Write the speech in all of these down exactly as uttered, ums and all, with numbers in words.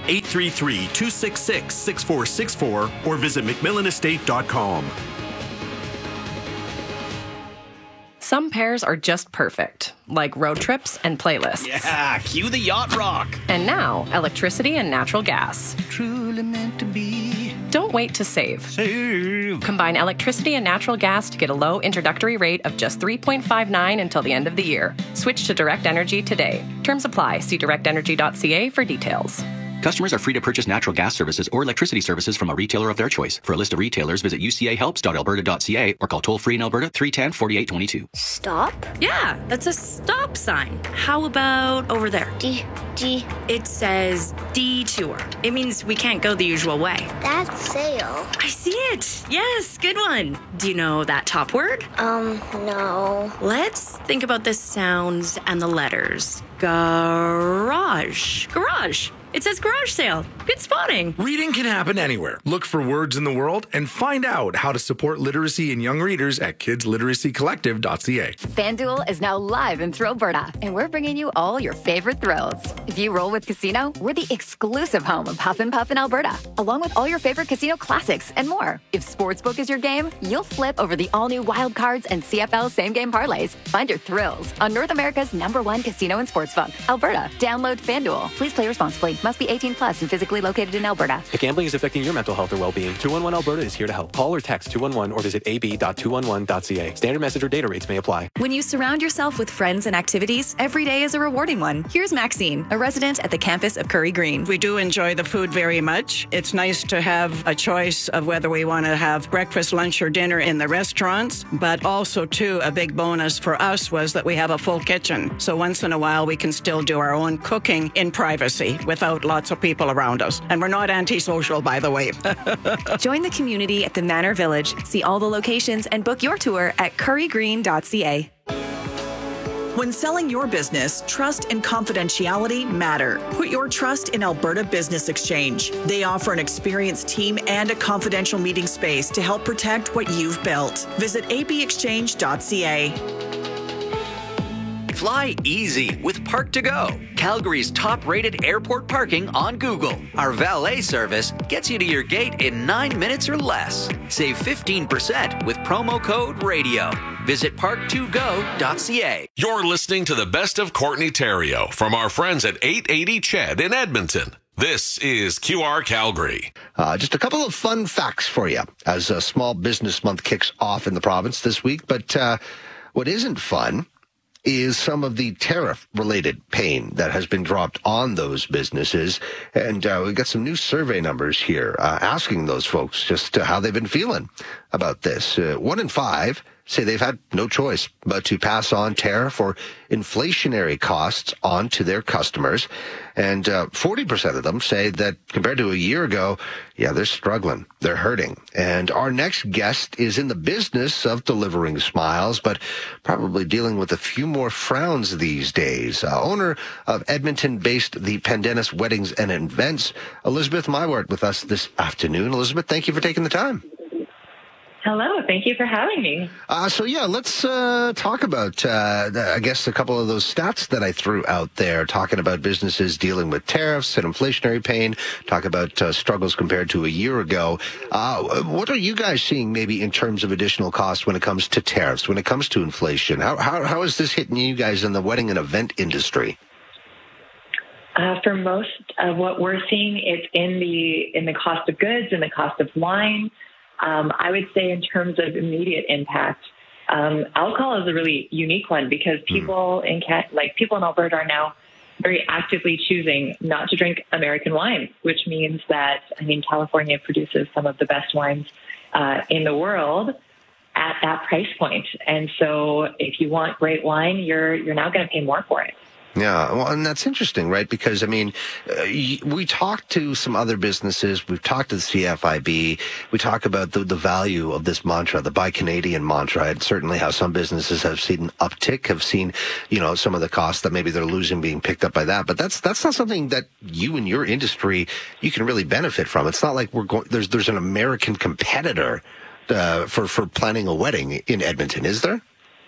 eight three three, two six six, six four six four or visit mcmillan estate dot com. Some pairs are just perfect, like road trips and playlists. Yeah, cue the yacht rock. And now, electricity and natural gas. Truly meant to be. Don't wait to save. Save. Combine electricity and natural gas to get a low introductory rate of just three point five nine until the end of the year. Switch to Direct Energy today. Terms apply. See direct energy dot c a for details. Customers are free to purchase natural gas services or electricity services from a retailer of their choice. For a list of retailers, visit u c a helps dot alberta dot c a or call toll-free in Alberta three one zero, four eight two two. Stop? Yeah, that's a stop sign. How about over there? D, D. It says detour. It means we can't go the usual way. That's sail. I see it. Yes, good one. Do you know that top word? Um, no. Let's think about the sounds and the letters. Garage. Garage. It says garage sale. Good spotting. Reading can happen anywhere. Look for words in the world and find out how to support literacy in young readers at kids literacy collective dot c a. FanDuel is now live in Thrillberta, and we're bringing you all your favorite thrills. If you roll with Casino, we're the exclusive home of Huff and Puff in Alberta, along with all your favorite casino classics and more. If Sportsbook is your game, you'll flip over the all-new Wild Cards and C F L same-game parlays. Find your thrills on North America's number one casino and sportsbook, Alberta. Download FanDuel. Please play responsibly. Must be eighteen plus and physically located in Alberta. If gambling is affecting your mental health or well-being, two one one Alberta is here to help. Call or text two one one or visit a b dot two one one dot c a. Standard message or data rates may apply. When you surround yourself with friends and activities, every day is a rewarding one. Here's Maxine, a resident at the campus of Curry Green. We do enjoy the food very much. It's nice to have a choice of whether we want to have breakfast, lunch, or dinner in the restaurants, but also, too, a big bonus for us was that we have a full kitchen. So once in a while, we can still do our own cooking in privacy without lots of people around us. And we're not antisocial, by the way. Join the community at the Manor Village. See all the locations and book your tour at curry green dot c a. When selling your business, trust and confidentiality matter. Put your trust in Alberta Business Exchange. They offer an experienced team and a confidential meeting space to help protect what you've built. Visit a b exchange dot c a. Fly easy with Park to Go, Calgary's top-rated airport parking on Google. Our valet service gets you to your gate in nine minutes or less. Save fifteen percent with promo code RADIO. Visit park to go dot c a. You're listening to the best of Courtney Theriault from our friends at eight eighty Ched in Edmonton. This is Q R Calgary. Uh, just a couple of fun facts for you as a Small Business Month kicks off in the province this week. But uh, what isn't fun is some of the tariff-related pain that has been dropped on those businesses. And uh, we've got some new survey numbers here uh, asking those folks just uh, how they've been feeling about this. Uh, one in five say they've had no choice but to pass on tariff or inflationary costs on to their customers. And uh, forty percent of them say that compared to a year ago, yeah, they're struggling. They're hurting. And our next guest is in the business of delivering smiles, but probably dealing with a few more frowns these days. Uh, owner of Edmonton-based The Pendennis Weddings and Events, Elizabeth Mywart, with us this afternoon. Elizabeth, thank you for taking the time. Hello, thank you for having me. Uh, so, yeah, let's uh, talk about, uh, I guess, a couple of those stats that I threw out there, talking about businesses dealing with tariffs and inflationary pain, talk about uh, struggles compared to a year ago. Uh, what are you guys seeing maybe in terms of additional costs when it comes to tariffs, when it comes to inflation? How, how, how is this hitting you guys in the wedding and event industry? Uh, for most of what we're seeing, it's in the in the cost of goods and the cost of wine. Um, I would say in terms of immediate impact, um, alcohol is a really unique one because people mm. in like people in Alberta are now very actively choosing not to drink American wine, which means that, I mean, California produces some of the best wines uh, in the world at that price point. And so if you want great wine, you're you're now going to pay more for it. Yeah, well, and that's interesting, right? Because, I mean, uh, we talked to some other businesses. We've talked to the C F I B. We talk about the, the value of this mantra, the Buy Canadian mantra, and certainly how some businesses have seen an uptick, have seen, you know, some of the costs that maybe they're losing being picked up by that. But that's that's not something that you and your industry, you can really benefit from. It's not like we're going, there's there's an American competitor uh, for, for planning a wedding in Edmonton, is there?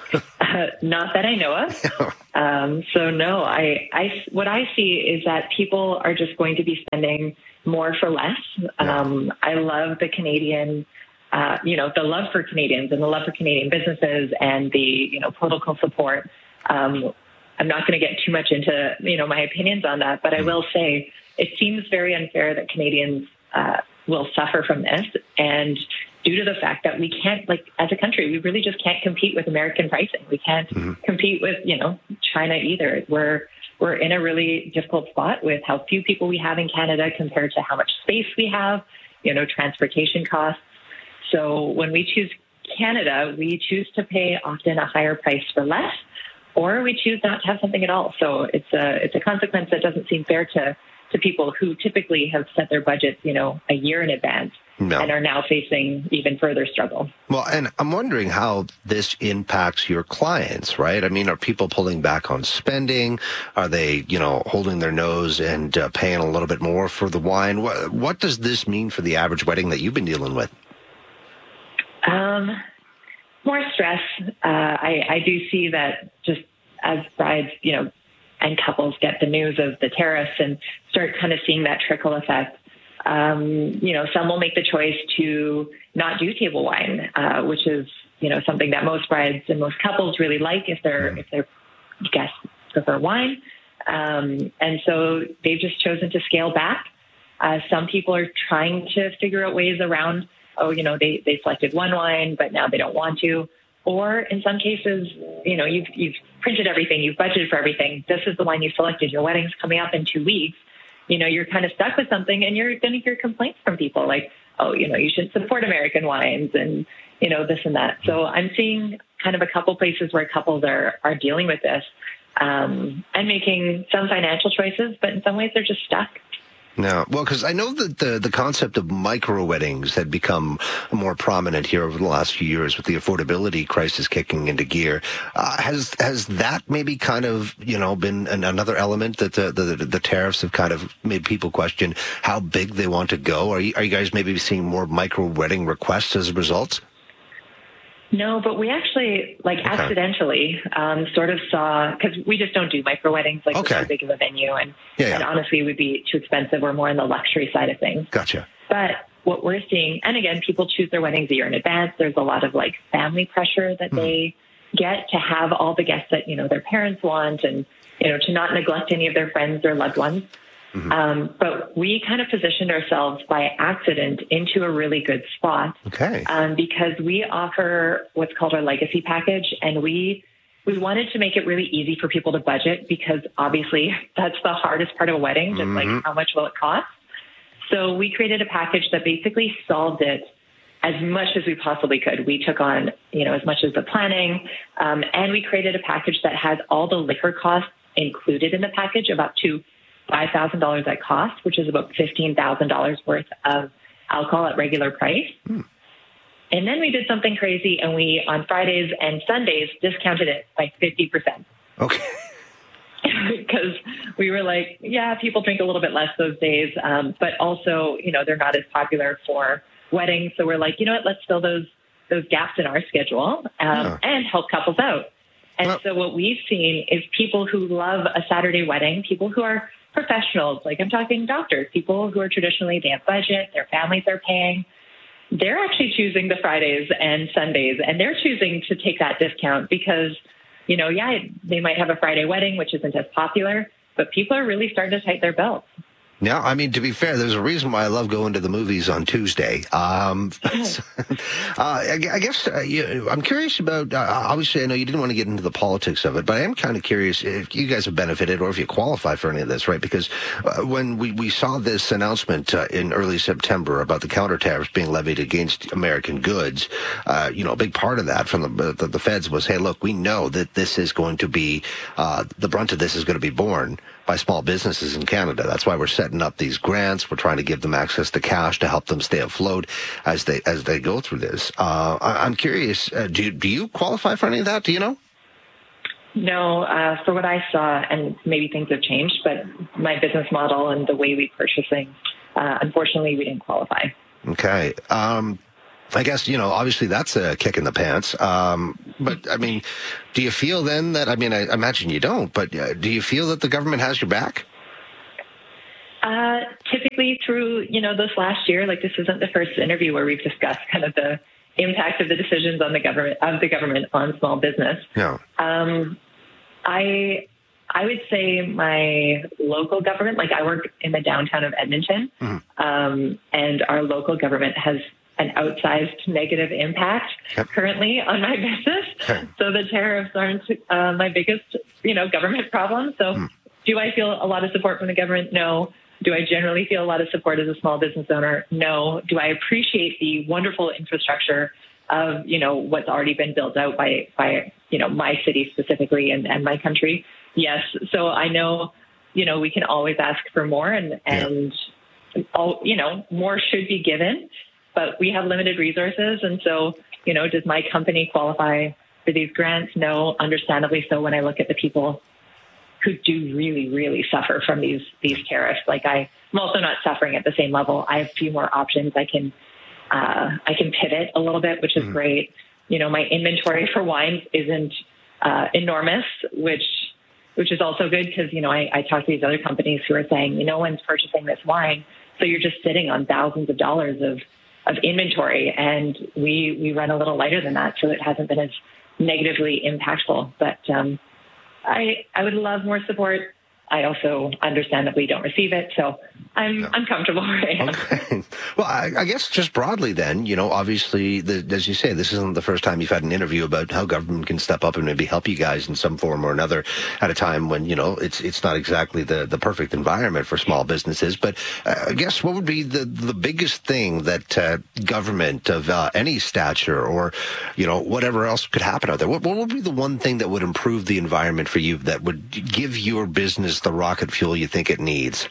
uh, not that I know of. Um, so no, I, I, what I see is that people are just going to be spending more for less. Um, I love the Canadian, uh, you know, the love for Canadians and the love for Canadian businesses and the, you know, political support. Um, I'm not going to get too much into, you know, my opinions on that, but I will say it seems very unfair that Canadians uh, will suffer from this. And due to the fact that we can't, like, as a country, we really just can't compete with American pricing. We can't mm-hmm. compete with, you know, China either. We're, we're in a really difficult spot with how few people we have in Canada compared to how much space we have, you know, transportation costs. So when we choose Canada, we choose to pay often a higher price for less, or we choose not to have something at all. So it's a, it's a consequence that doesn't seem fair to, to people who typically have set their budgets, you know, a year in advance. No. And are now facing even further struggle. Well, and I'm wondering how this impacts your clients, right? I mean, are people pulling back on spending? Are they, you know, holding their nose and uh, paying a little bit more for the wine? What, what does this mean for the average wedding that you've been dealing with? Um, more stress. Uh, I, I do see that just as brides, you know, and couples get the news of the tariffs and start kind of seeing that trickle effect. Um, you know, some will make the choice to not do table wine, uh, which is, you know, something that most brides and most couples really like if they're, if their guests prefer wine. Um, and so they've just chosen to scale back. Uh, some people are trying to figure out ways around, oh, you know, they, they selected one wine, but now they don't want to. Or in some cases, you know, you've, you've printed everything, you've budgeted for everything. This is the wine you selected. Your wedding's coming up in two weeks. You know, you're kind of stuck with something and you're going to hear complaints from people like, oh, you know, you should support American wines and, you know, this and that. So I'm seeing kind of a couple places where couples are, are dealing with this um, and making some financial choices, but in some ways they're just stuck. No, well, because I know that the, the concept of micro weddings had become more prominent here over the last few years with the affordability crisis kicking into gear. Uh, has has that maybe kind of, you know, been an, another element that the, the the tariffs have kind of made people question how big they want to go? Are you, are you guys maybe seeing more micro wedding requests as a result? No, but we actually, like, okay. accidentally um, sort of saw, because we just don't do micro weddings, like, okay. we're too big of a venue, and, yeah, yeah. and honestly, it would be too expensive. We're more on the luxury side of things. Gotcha. But what we're seeing, and again, people choose their weddings a year in advance. There's a lot of, like, family pressure that hmm. they get to have all the guests that, you know, their parents want, and, you know, to not neglect any of their friends or loved ones. Mm-hmm. Um, but we kind of positioned ourselves by accident into a really good spot. Okay. Um, because we offer what's called our legacy package, and we we wanted to make it really easy for people to budget, because obviously that's the hardest part of a wedding, just mm-hmm. like how much will it cost. So we created a package that basically solved it as much as we possibly could. We took on, you know, as much as the planning, um, and we created a package that has all the liquor costs included in the package, about two. five thousand dollars at cost, which is about fifteen thousand dollars worth of alcohol at regular price. Hmm. And then we did something crazy, and we, on Fridays and Sundays, discounted it by fifty percent. Okay. Because we were like, yeah, people drink a little bit less those days, um, but also, you know, they're not as popular for weddings. So we're like, you know what, let's fill those those gaps in our schedule um, yeah. and help couples out. And well, so what we've seen is people who love a Saturday wedding, people who are professionals, like I'm talking doctors, people who are traditionally, they have budget, their families are paying, they're actually choosing the Fridays and Sundays, and they're choosing to take that discount because, you know, yeah, they might have a Friday wedding, which isn't as popular, but people are really starting to tighten their belts. Yeah, I mean, to be fair, there's a reason why I love going to the movies on Tuesday. Um, so, uh, I, I guess uh, you, I'm curious about, uh, obviously, I know you didn't want to get into the politics of it, but I am kind of curious if you guys have benefited or if you qualify for any of this, right? Because uh, when we, we saw this announcement uh, in early September about the counter tariffs being levied against American goods, uh, you know, a big part of that from the, the, the feds was, hey, look, we know that this is going to be, uh, the brunt of this is going to be borne by small businesses in Canada. That's why we're setting up these grants. We're trying to give them access to cash to help them stay afloat as they as they go through this. Uh, I, I'm curious, uh, do, do you qualify for any of that? Do you know? No, uh, for what I saw, and maybe things have changed, but my business model and the way we purchase things, uh, unfortunately, we didn't qualify. Okay. Um, I guess, you know, obviously that's a kick in the pants. Um, but, I mean, do you feel then that, I mean, I imagine you don't, but uh, do you feel that the government has your back? Uh, typically through, you know, this last year, like this isn't the first interview where we've discussed kind of the impact of the decisions on the government, of the government on small business. Yeah. Um, I, I would say my local government, like I work in the downtown of Edmonton, mm-hmm. um, and our local government has an outsized negative impact yep. currently on my business. Okay. So the tariffs aren't uh, my biggest, you know, government problem. So mm. do I feel a lot of support from the government? No. Do I generally feel a lot of support as a small business owner? No. Do I appreciate the wonderful infrastructure of, you know, what's already been built out by, by you know, my city specifically and, and my country? Yes. So I know, you know, we can always ask for more and, and yeah. all, you know, more should be given, but we have limited resources. And so, you know, does my company qualify for these grants? No, understandably so when I look at the people who do really, really suffer from these these tariffs. Like I, I'm also not suffering at the same level. I have a few more options. I can uh, I can pivot a little bit, which is mm-hmm. great. You know, my inventory for wines isn't uh, enormous, which which is also good because, you know, I, I talk to these other companies who are saying, you know, no one's purchasing this wine, so you're just sitting on thousands of dollars of of inventory, and we we run a little lighter than that, so it hasn't been as negatively impactful. But um, I, I would love more support. I also understandably don't receive it, so I'm yeah. I'm comfortable where I am. Okay. Well, I, I guess just broadly then, you know, obviously, the, as you say, this isn't the first time you've had an interview about how government can step up and maybe help you guys in some form or another at a time when, you know, it's it's not exactly the, the perfect environment for small businesses. But uh, I guess what would be the, the biggest thing that uh, government of uh, any stature or, you know, whatever else could happen out there? What, what would be the one thing that would improve the environment for you that would give your business the rocket fuel you think it needs?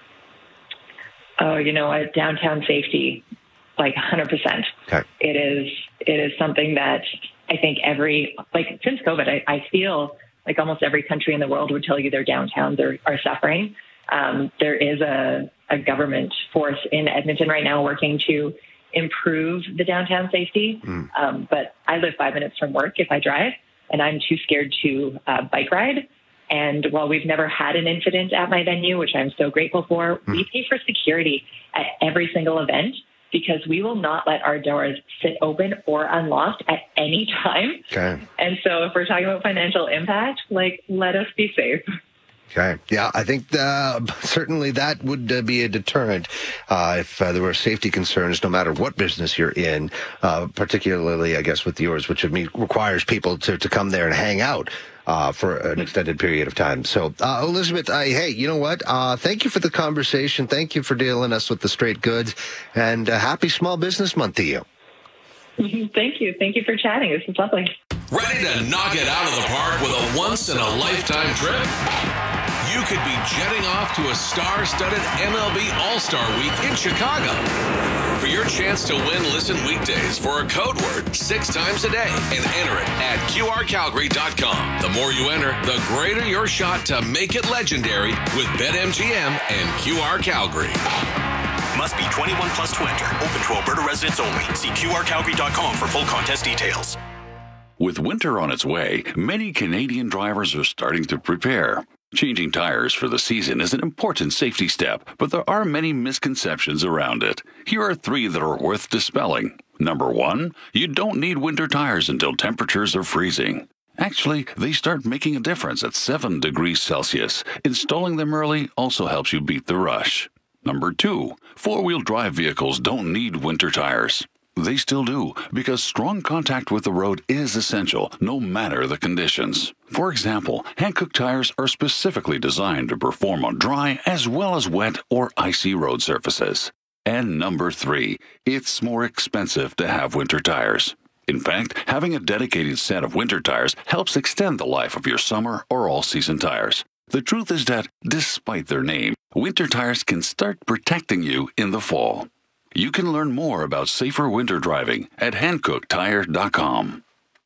Oh, you know, uh, downtown safety, like one hundred percent. Okay. It is, it is something that I think every, like since COVID, I, I feel like almost every country in the world would tell you their downtowns are, are suffering. Um, there is a, a government force in Edmonton right now working to improve the downtown safety. Mm. Um, but I live five minutes from work if I drive, and I'm too scared to uh, bike ride. And while we've never had an incident at my venue, which I'm so grateful for, mm. we pay for security at every single event because we will not let our doors sit open or unlocked at any time. Okay. And so if we're talking about financial impact, like, let us be safe. Okay. Yeah, I think uh, certainly that would uh, be a deterrent uh, if uh, there were safety concerns, no matter what business you're in, uh, particularly, I guess, with yours, which requires people to, to come there and hang out uh, for an extended period of time. So, uh, Elizabeth, uh, hey, you know what? Uh, thank you for the conversation. Thank you for dealing us with the straight goods, and uh, happy Small Business Month to you. Thank you. Thank you for chatting. This is lovely. Ready to knock it out of the park with a once-in-a-lifetime trip? You could be jetting off to a star-studded M L B All-Star Week in Chicago. For your chance to win, listen weekdays for a code word six times a day and enter it at Q R Calgary dot com. The more you enter, the greater your shot to make it legendary with BetMGM and Q R Calgary. Must be twenty-one plus to enter. Open to Alberta residents only. See Q R Calgary dot com for full contest details. With winter on its way, many Canadian drivers are starting to prepare. Changing tires for the season is an important safety step, but there are many misconceptions around it. Here are three that are worth dispelling. Number one, you don't need winter tires until temperatures are freezing. Actually, they start making a difference at seven degrees Celsius. Installing them early also helps you beat the rush. Number two, four-wheel drive vehicles don't need winter tires. They still do, because strong contact with the road is essential, no matter the conditions. For example, Hankook tires are specifically designed to perform on dry as well as wet or icy road surfaces. And number three, it's more expensive to have winter tires. In fact, having a dedicated set of winter tires helps extend the life of your summer or all-season tires. The truth is that, despite their name, winter tires can start protecting you in the fall. You can learn more about safer winter driving at Hankook Tire dot com.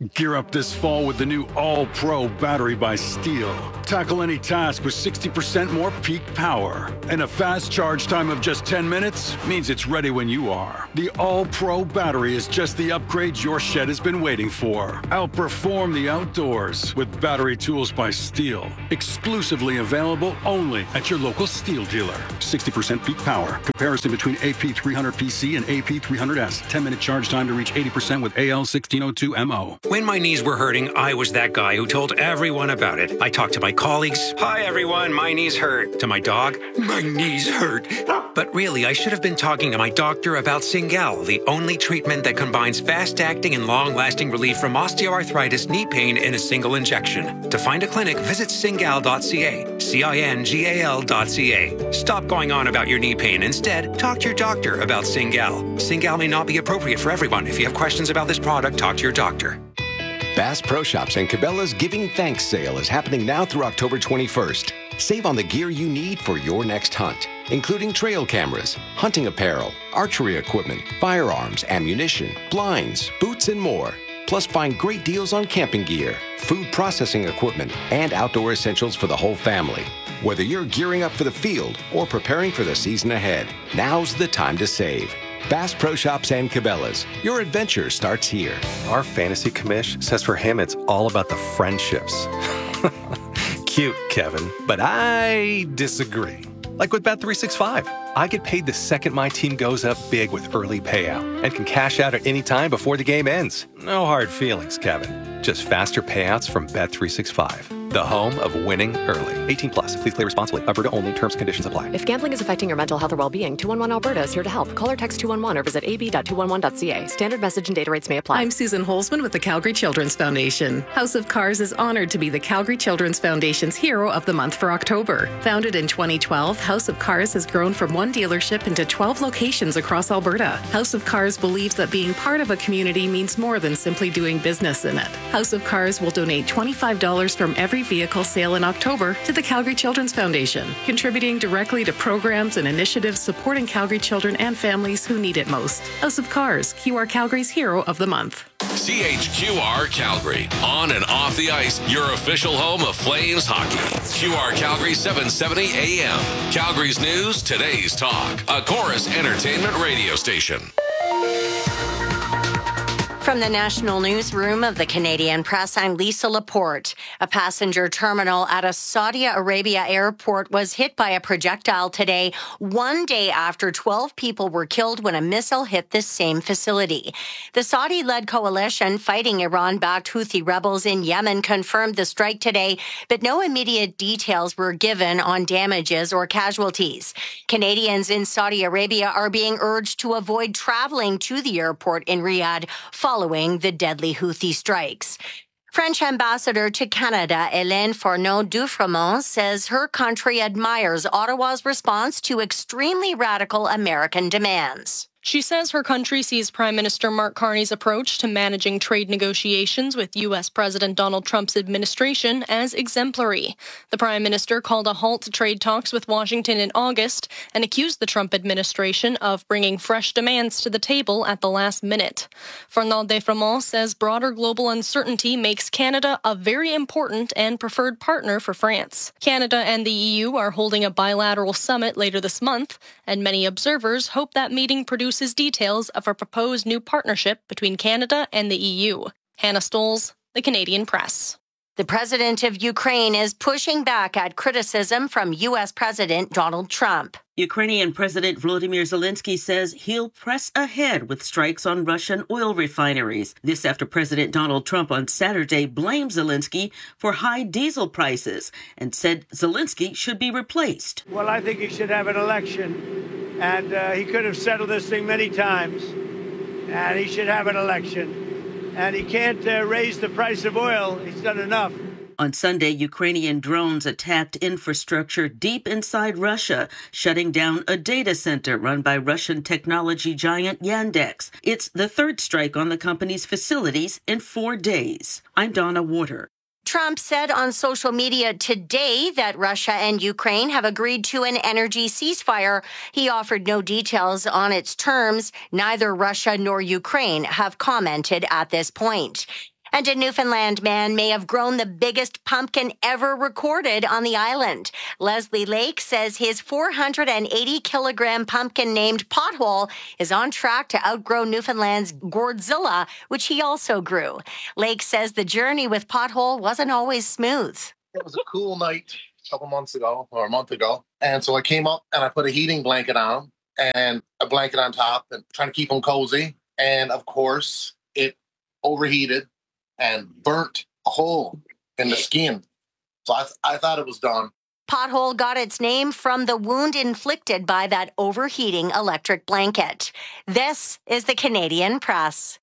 Gear up this fall with the new All-Pro battery by Steel. Tackle any task with sixty percent more peak power. And a fast charge time of just ten minutes means it's ready when you are. The All-Pro battery is just the upgrade your shed has been waiting for. Outperform the outdoors with battery tools by Steel. Exclusively available only at your local Steel dealer. sixty percent peak power. Comparison between A P three hundred P C and A P three hundred S. ten minute charge time to reach eighty percent with A L sixteen oh two M O. When my knees were hurting, I was that guy who told everyone about it. I talked to my colleagues. Hi, everyone. My knees hurt. To my dog. My knees hurt. But really, I should have been talking to my doctor about Cingal, the only treatment that combines fast-acting and long-lasting relief from osteoarthritis knee pain in a single injection. To find a clinic, visit cingal dot c a. C I N G A L dot C A. Stop going on about your knee pain. Instead, talk to your doctor about Cingal. Cingal may not be appropriate for everyone. If you have questions about this product, talk to your doctor. Bass Pro Shops and Cabela's Giving Thanks sale is happening now through October twenty-first. Save on the gear you need for your next hunt, including trail cameras, hunting apparel, archery equipment, firearms, ammunition, blinds, boots, and more. Plus, find great deals on camping gear, food processing equipment, and outdoor essentials for the whole family. Whether you're gearing up for the field or preparing for the season ahead, now's the time to save. Bass Pro Shops and Cabela's. Your adventure starts here. Our fantasy commish says for him it's all about the friendships. Cute, Kevin, but I disagree. Like with Bet three sixty-five, I get paid the second my team goes up big with early payout and can cash out at any time before the game ends. No hard feelings, Kevin. Just faster payouts from Bet three sixty-five, the home of winning early. eighteen plus. Please play responsibly. Alberta only. Terms and conditions apply. If gambling is affecting your mental health or well-being, two one one Alberta is here to help. Call or text two one one or visit a b dot two one one dot c a. Standard message and data rates may apply. I'm Susan Holzman with the Calgary Children's Foundation. House of Cars is honored to be the Calgary Children's Foundation's Hero of the Month for October. Founded in twenty twelve, House of Cars has grown from one dealership into twelve locations across Alberta. House of Cars believes that being part of a community means more than simply doing business in it. House of Cars will donate twenty-five dollars from every vehicle sale in October to the Calgary Children's Foundation, contributing directly to programs and initiatives supporting Calgary children and families who need it most. House of Cars, Q R Calgary's Hero of the Month. C H Q R Calgary, on and off the ice, your official home of Flames hockey. Q R Calgary seven seventy A M. Calgary's news, today's talk. A Chorus Entertainment radio station. From the National Newsroom of the Canadian Press, I'm Lisa Laporte. A passenger terminal at a Saudi Arabia airport was hit by a projectile today, one day after twelve people were killed when a missile hit this same facility. The Saudi-led coalition fighting Iran-backed Houthi rebels in Yemen confirmed the strike today, but no immediate details were given on damages or casualties. Canadians in Saudi Arabia are being urged to avoid traveling to the airport in Riyadh following the deadly Houthi strikes. French ambassador to Canada, Hélène Fourneau-Dufremont, says her country admires Ottawa's response to extremely radical American demands. She says her country sees Prime Minister Mark Carney's approach to managing trade negotiations with U S President Donald Trump's administration as exemplary. The Prime Minister called a halt to trade talks with Washington in August and accused the Trump administration of bringing fresh demands to the table at the last minute. Fourneau-Dufremont says broader global uncertainty makes Canada a very important and preferred partner for France. Canada and the E U are holding a bilateral summit later this month, and many observers hope that meeting produces details of a proposed new partnership between Canada and the E U. Hannah Stoles, The Canadian Press. The president of Ukraine is pushing back at criticism from U S President Donald Trump. Ukrainian President Volodymyr Zelensky says he'll press ahead with strikes on Russian oil refineries. This after President Donald Trump on Saturday blamed Zelensky for high diesel prices and said Zelensky should be replaced. Well, I think he should have an election, and uh, he could have settled this thing many times, and he should have an election. And he can't uh, raise the price of oil. He's done enough. On Sunday, Ukrainian drones attacked infrastructure deep inside Russia, shutting down a data center run by Russian technology giant Yandex. It's the third strike on the company's facilities in four days. I'm Donna Warder. Trump said on social media today that Russia and Ukraine have agreed to an energy ceasefire. He offered no details on its terms. Neither Russia nor Ukraine have commented at this point. And a Newfoundland man may have grown the biggest pumpkin ever recorded on the island. Leslie Lake says his four hundred eighty kilogram pumpkin named Pothole is on track to outgrow Newfoundland's Gourdzilla, which he also grew. Lake says the journey with Pothole wasn't always smooth. It was a cool night a couple months ago, or a month ago. And so I came up and I put a heating blanket on him and a blanket on top and trying to keep him cozy. And of course, it overheated and burnt a hole in the skin. So I, th- I thought it was done. Pothole got its name from the wound inflicted by that overheating electric blanket. This is the Canadian Press.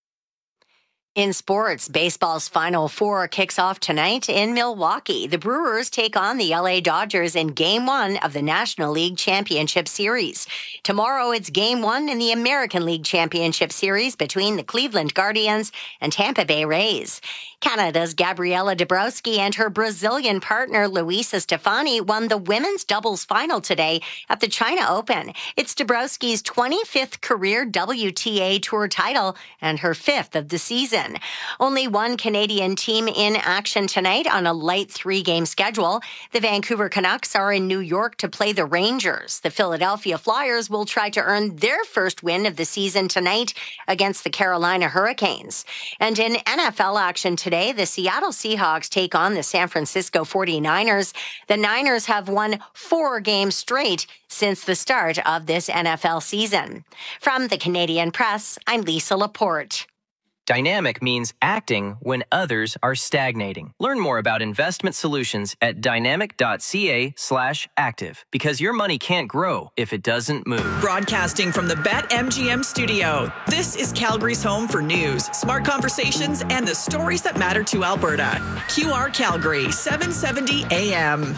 In sports, baseball's Final Four kicks off tonight in Milwaukee. The Brewers take on the L A Dodgers in Game one of the National League Championship Series. Tomorrow, it's Game one in the American League Championship Series between the Cleveland Guardians and Tampa Bay Rays. Canada's Gabriela Dabrowski and her Brazilian partner Luisa Stefani won the women's doubles final today at the China Open. It's Dabrowski's twenty-fifth career W T A Tour title and her fifth of the season. Only one Canadian team in action tonight on a light three-game schedule. The Vancouver Canucks are in New York to play the Rangers. The Philadelphia Flyers will try to earn their first win of the season tonight against the Carolina Hurricanes. And in N F L action today, Today, the Seattle Seahawks take on the San Francisco forty-niners. The Niners have won four games straight since the start of this N F L season. From the Canadian Press, I'm Lisa Laporte. Dynamic means acting when others are stagnating. Learn more about investment solutions at dynamic.ca slash active because your money can't grow if it doesn't move. Broadcasting from the BetMGM studio, this is Calgary's home for news, smart conversations, and the stories that matter to Alberta. Q R Calgary, seven seventy A M.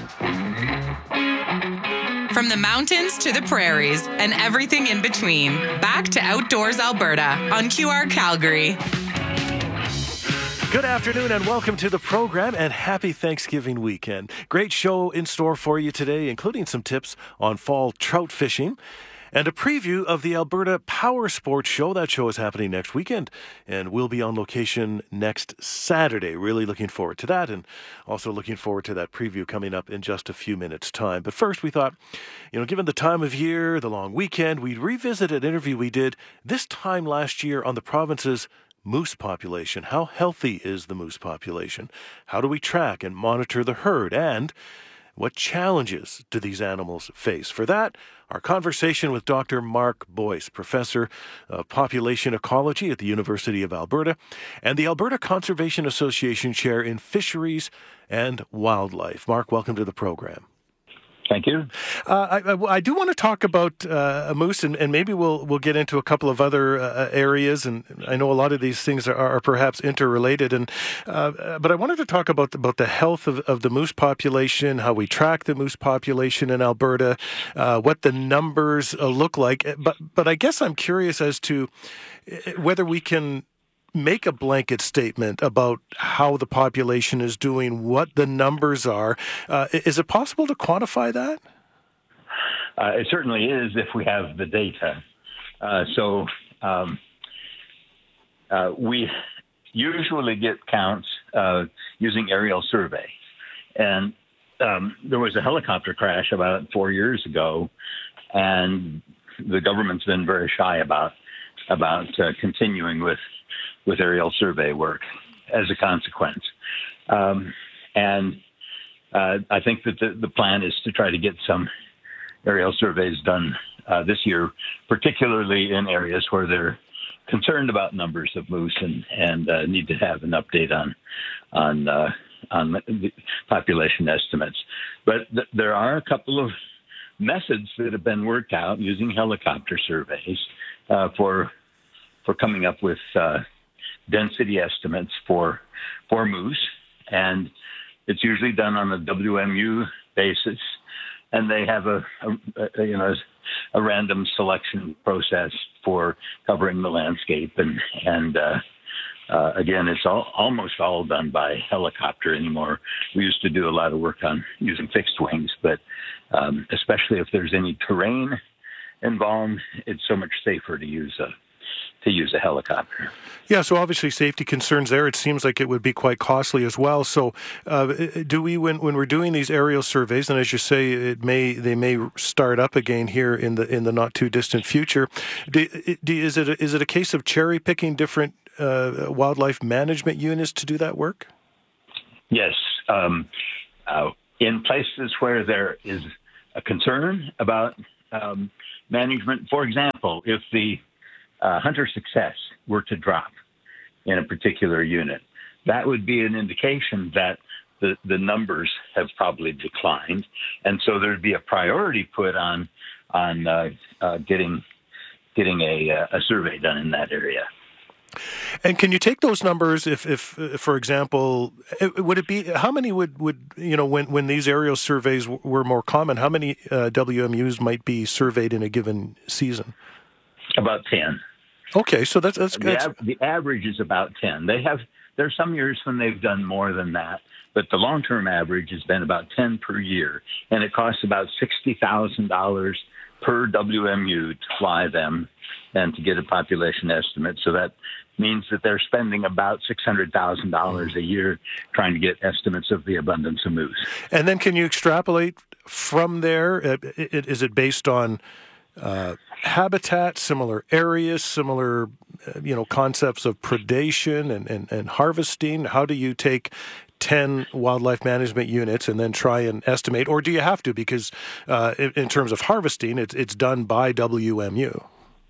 From the mountains to the prairies and everything in between, back to Outdoors Alberta on Q R Calgary. Good afternoon and welcome to the program and happy Thanksgiving weekend. Great show in store for you today, including some tips on fall trout fishing and a preview of the Alberta Power Sports Show. That show is happening next weekend and we'll be on location next Saturday. Really looking forward to that and also looking forward to that preview coming up in just a few minutes' time. But first we thought, you know, given the time of year, the long weekend, we'd revisit an interview we did this time last year on the province's moose population. How healthy is the moose population? How do we track and monitor the herd? And what challenges do these animals face? For that, our conversation with Doctor Mark Boyce, Professor of Population Ecology at the University of Alberta and the Alberta Conservation Association Chair in Fisheries and Wildlife. Mark, welcome to the program. Thank you. Uh, I, I do want to talk about uh, a moose, and, and maybe we'll we'll get into a couple of other uh, areas. And I know a lot of these things are, are perhaps interrelated. And uh, but I wanted to talk about about the health of, of the moose population, how we track the moose population in Alberta, uh, what the numbers uh, look like. But but I guess I'm curious as to whether we can make a blanket statement about how the population is doing, what the numbers are. Uh, is it possible to quantify that? Uh, it certainly is if we have the data. Uh, so um, uh, we usually get counts uh, using aerial survey. And um, there was a helicopter crash about four years ago, and the government's been very shy about, about uh, continuing with with aerial survey work as a consequence. Um, and uh, I think that the, the plan is to try to get some aerial surveys done uh, this year, particularly in areas where they're concerned about numbers of moose and, and uh, need to have an update on on, uh, on the population estimates. But th- there are a couple of methods that have been worked out using helicopter surveys uh, for for coming up with uh, density estimates for for moose, and it's usually done on a W M U basis, and they have a, a, a you know a random selection process for covering the landscape, and and uh, uh, again, it's all, almost all done by helicopter anymore. We used to do a lot of work on using fixed wings, but um, especially if there's any terrain involved, it's so much safer to use a to use a helicopter. Yeah, so obviously safety concerns there. It seems like it would be quite costly as well. So, uh, do we, when when we're doing these aerial surveys, and as you say, it may they may start up again here in the in the not too distant future. Do, do, is it a, is it a case of cherry picking different uh, wildlife management units to do that work? Yes, um, uh, in places where there is a concern about um, management, for example, if the uh, hunter success were to drop in a particular unit, that would be an indication that the, the numbers have probably declined. And so there'd be a priority put on on uh, uh, getting getting a, a survey done in that area. And can you take those numbers if, if, uh, for example, would it be, how many would, would you know, when, when these aerial surveys w- were more common, how many uh, W M Us might be surveyed in a given season? About ten. Okay, so that's that's the, good. av- the average is about ten. They have there's some years when they've done more than that, but the long-term average has been about ten per year, and it costs about sixty thousand dollars per W M U to fly them and to get a population estimate. So that means that they're spending about six hundred thousand dollars a year trying to get estimates of the abundance of moose. And then can you extrapolate from there? Uh, it, is it based on uh, habitat, similar areas, similar uh, you know concepts of predation and, and, and harvesting? How do you take ten wildlife management units and then try and estimate, or do you have to? Because uh, in, in terms of harvesting, it's it's done by W M U.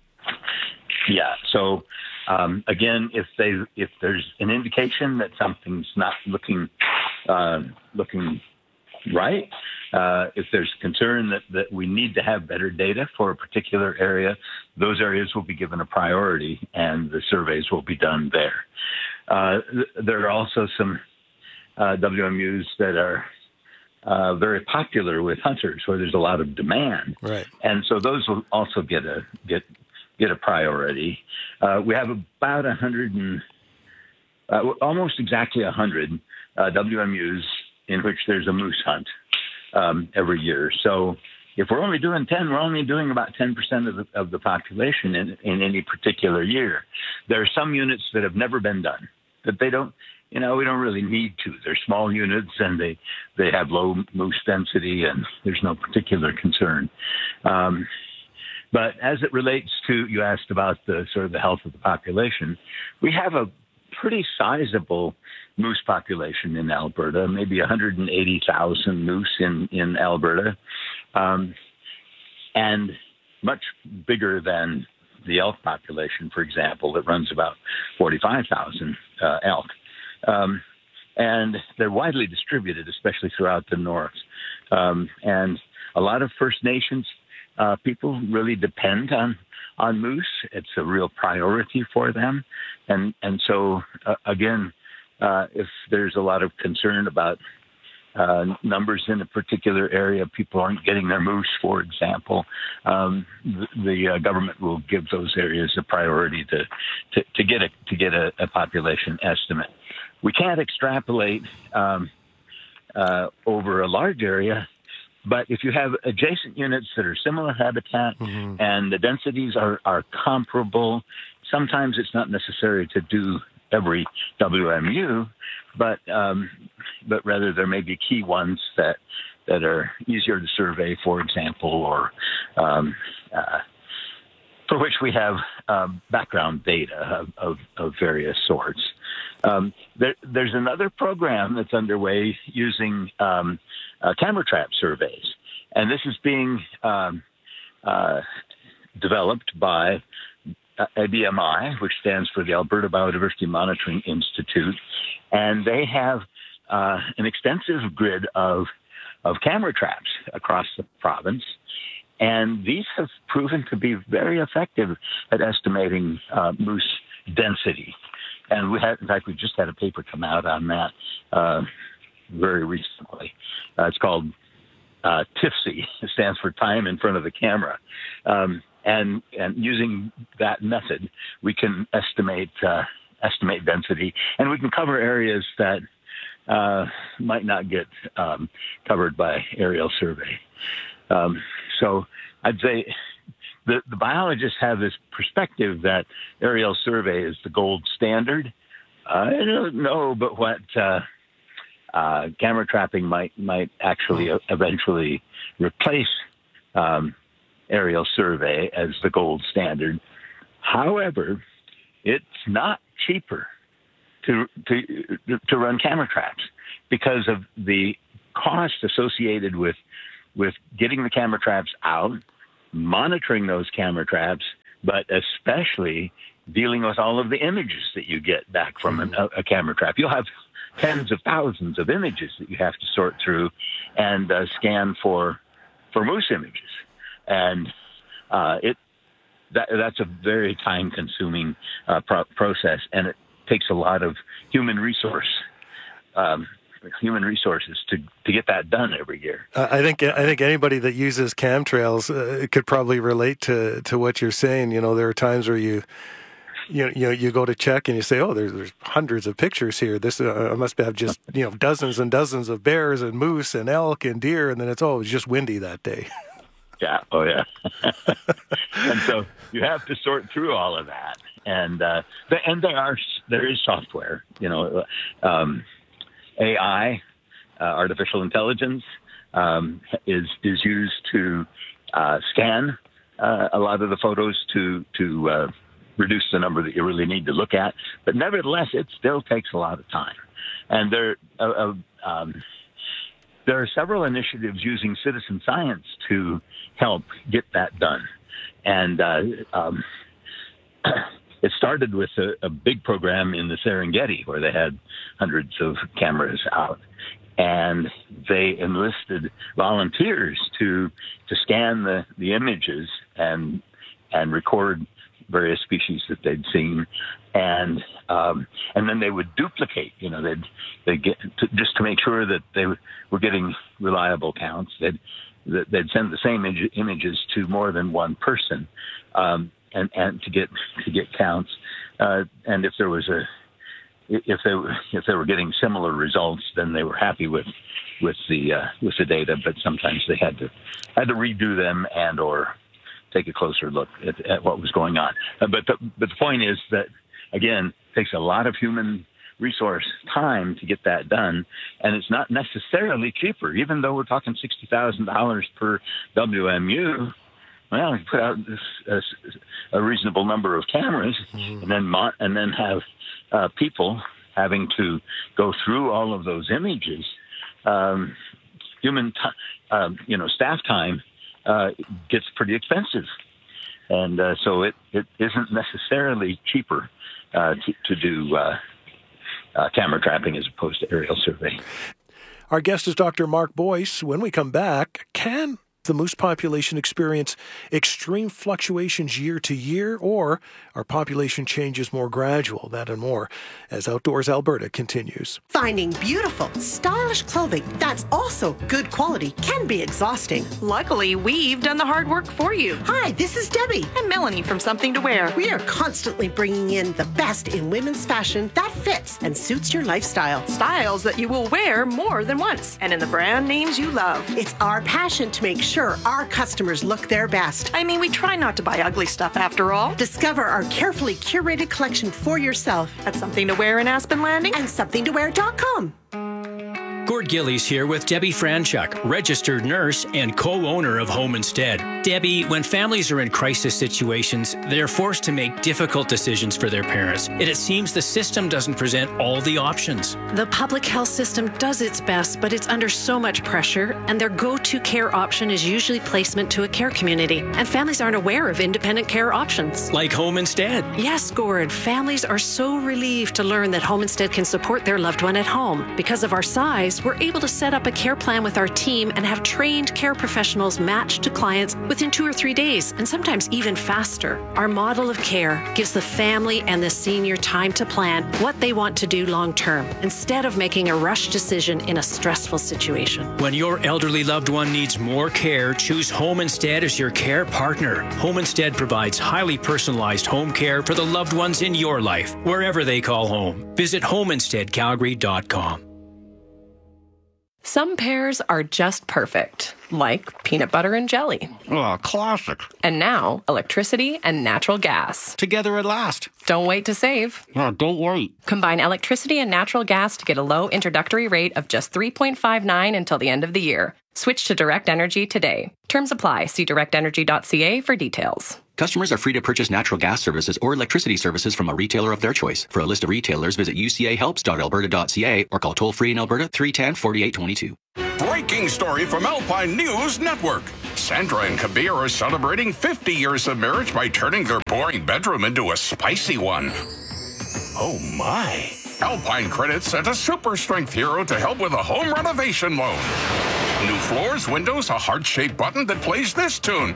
Yeah. So um, again, if they if there's an indication that something's not looking uh, looking right, uh, if there's concern that, that we need to have better data for a particular area, those areas will be given a priority, and the surveys will be done there. Uh, th- there are also some uh, W M Us that are uh, very popular with hunters, where there's a lot of demand, right? And so those will also get a get. get a priority. Uh, we have about a hundred and uh, almost exactly a hundred uh, W M Us in which there's a moose hunt um, every year. So if we're only doing ten, we're only doing about ten percent of the, of the population in, in any particular year. There are some units that have never been done, that they don't, you know, we don't really need to. They're small units and they, they have low moose density and there's no particular concern. Um, But as it relates to, you asked about the sort of the health of the population, we have a pretty sizable moose population in Alberta, maybe one hundred eighty thousand moose in, in Alberta, um, and much bigger than the elk population, for example, that runs about forty-five thousand uh, elk. Um, and they're widely distributed, especially throughout the north. Um, and a lot of First Nations Uh, people really depend on, on moose. It's a real priority for them. And, and so, uh, again, uh, if there's a lot of concern about uh, numbers in a particular area, people aren't getting their moose, for example, um, the, the uh, government will give those areas a priority to, to, to get, a, to get a, a population estimate. We can't extrapolate um, uh, over a large area. But if you have adjacent units that are similar habitat mm-hmm. and the densities are, are comparable, sometimes it's not necessary to do every W M U, but um, but rather there may be key ones that that are easier to survey, for example, or um, uh, for which we have um, background data of, of, of various sorts. Um, there, there's another program that's underway using um, uh, camera trap surveys, and this is being um, uh, developed by A B M I, which stands for the Alberta Biodiversity Monitoring Institute, and they have uh, an extensive grid of of camera traps across the province. And these have proven to be very effective at estimating uh, moose density. And we had, in fact, we just had a paper come out on that uh, very recently. Uh, it's called uh, T I F C. It stands for Time in Front of the Camera. Um, and and using that method, we can estimate uh, estimate density, and we can cover areas that uh, might not get um, covered by aerial survey. Um, so I'd say the, the biologists have this perspective that aerial survey is the gold standard. Uh, I don't know, but what uh, uh, camera trapping might might actually eventually replace um, aerial survey as the gold standard. However, it's not cheaper to to to run camera traps because of the cost associated with with getting the camera traps out, monitoring those camera traps, but especially dealing with all of the images that you get back from an, a, a camera trap. You'll have tens of thousands of images that you have to sort through and uh, scan for for moose images, and uh, it that that's a very time-consuming uh, pro- process, and it takes a lot of human resource. Um, human resources to, to get that done every year. Uh, I think I think anybody that uses camtrails uh, could probably relate to, to what you're saying. You know, there are times where you you you know you go to check and you say, oh, there's there's hundreds of pictures here. This uh, I must have just you know dozens and dozens of bears and moose and elk and deer, and then it's oh, it's just windy that day. Yeah. Oh yeah. And so you have to sort through all of that, and uh, the, and there are there is software. You know. Um, A I, uh, artificial intelligence, um, is is used to uh, scan uh, a lot of the photos to to uh, reduce the number that you really need to look at. But nevertheless, it still takes a lot of time. And there uh, uh, um, there are several initiatives using citizen science to help get that done. And uh, um, it started with a, a big program in the Serengeti where they had hundreds of cameras out, and they enlisted volunteers to to scan the, the images and and record various species that they'd seen, and um, and then they would duplicate. You know, they'd they get to, just to make sure that they were getting reliable counts. They'd they'd send the same image, images to more than one person. Um, And, and to get to get counts, uh, and if there was a if they if they were getting similar results, then they were happy with with the uh, with the data. But sometimes they had to had to redo them and or take a closer look at, at what was going on. Uh, but the, but the point is that again, it takes a lot of human resource time to get that done, and it's not necessarily cheaper. Even though we're talking sixty thousand dollars per W M U. Well, you put out this, uh, a reasonable number of cameras, mm-hmm. and then mo- and then have uh, people having to go through all of those images. Um, human, t- uh, you know, staff time uh, gets pretty expensive, and uh, so it, it isn't necessarily cheaper uh, to, to do uh, uh, camera trapping as opposed to aerial survey. Our guest is Doctor Mark Boyce. When we come back, can the moose population experience extreme fluctuations year to year, or are population changes more gradual? That and more as Outdoors Alberta continues. Finding beautiful, stylish clothing that's also good quality can be exhausting. Luckily, we've done the hard work for you. Hi, this is Debbie. And Melanie from Something to Wear. We are constantly bringing in the best in women's fashion that fits and suits your lifestyle. Styles that you will wear more than once, and in the brand names you love. It's our passion to make sure Sure, our customers look their best. I mean, we try not to buy ugly stuff after all. Discover our carefully curated collection for yourself at Something to Wear in Aspen Landing and something to wear dot com. Gord Gillies here with Debbie Franchuk, registered nurse and co-owner of Home Instead. Debbie, when families are in crisis situations, they're forced to make difficult decisions for their parents. And it seems the system doesn't present all the options. The public health system does its best, but it's under so much pressure, and their go-to care option is usually placement to a care community. And families aren't aware of independent care options. Like Home Instead. Yes, Gord. Families are so relieved to learn that Home Instead can support their loved one at home. Because of our size, we're able to set up a care plan with our team and have trained care professionals matched to clients within two or three days, and sometimes even faster. Our model of care gives the family and the senior time to plan what they want to do long term, instead of making a rush decision in a stressful situation. When your elderly loved one needs more care, choose Home Instead as your care partner. Home Instead provides highly personalized home care for the loved ones in your life, wherever they call home. Visit home instead calgary dot com. Some pairs are just perfect, like peanut butter and jelly. Oh, classic. And now, electricity and natural gas. Together at last. Don't wait to save. Oh, don't wait. Combine electricity and natural gas to get a low introductory rate of just three point five nine until the end of the year. Switch to Direct Energy today. Terms apply. See direct energy dot c a for details. Customers are free to purchase natural gas services or electricity services from a retailer of their choice. For a list of retailers, visit u c a helps dot alberta dot c a or call toll-free in Alberta three one zero, four eight two two. Breaking story from Alpine News Network. Sandra and Kabir are celebrating fifty years of marriage by turning their boring bedroom into a spicy one. Oh my. Alpine Credit sent a super strength hero to help with a home renovation loan. New floors, windows, a heart-shaped button that plays this tune.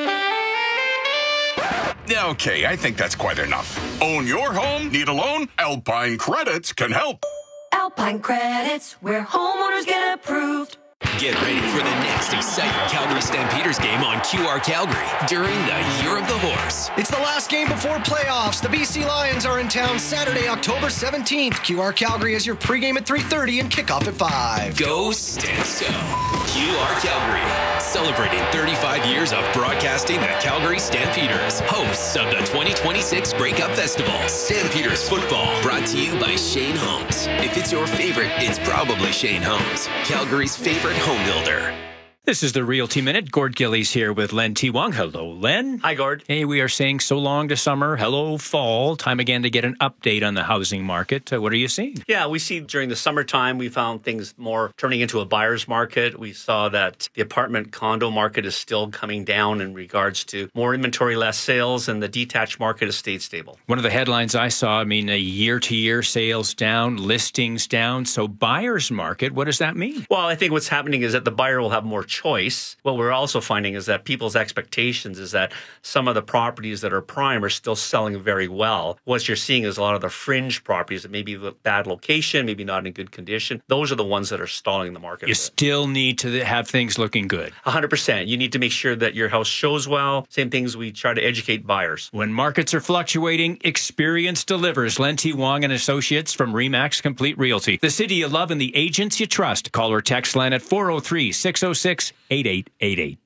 Okay, I think that's quite enough. Own your home? Need a loan? Alpine Credits can help. Alpine Credits, where homeowners get approved. Get ready for the next exciting Calgary Stampeders game on Q R Calgary during the Year of the Horse. It's the last game before playoffs. The B C Lions are in town Saturday, October seventeenth. Q R Calgary is your pregame at three thirty and kickoff at five. Go Stanso. Q R Calgary, celebrating thirty-five years of broadcasting the Calgary Stampeders, hosts of the twenty twenty-six Grey Cup Festival. Stampeders football, brought to you by Shane Homes. If it's your favorite, it's probably Shane Homes, Calgary's favorite home builder. This is the Realty Minute. Gord Gillies here with Len T. Wong. Hello, Len. Hi, Gord. Hey, we are saying so long to summer. Hello, fall. Time again to get an update on the housing market. Uh, what are you seeing? Yeah, we see during the summertime, we found things more turning into a buyer's market. We saw that the apartment condo market is still coming down in regards to more inventory, less sales, and the detached market has stayed stable. One of the headlines I saw, I mean, a year-to-year sales down, listings down. So buyer's market, what does that mean? Well, I think what's happening is that the buyer will have more choice. What we're also finding is that people's expectations is that some of the properties that are prime are still selling very well. What you're seeing is a lot of the fringe properties that maybe a bad location, maybe not in good condition. Those are the ones that are stalling the market. You still need to have things looking good. one hundred percent. You need to make sure that your house shows well. Same things we try to educate buyers. When markets are fluctuating, experience delivers. Len T. Wong and Associates from RE/MAX Complete Realty. The city you love and the agents you trust. Call or text Len at four oh three, six oh six, eight eight eight eight.